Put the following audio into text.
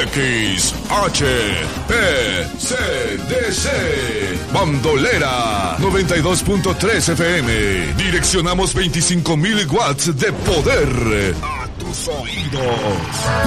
XHPCDC. Bandolera 92.3 FM. Direccionamos 25,000 watts de poder a tus oídos.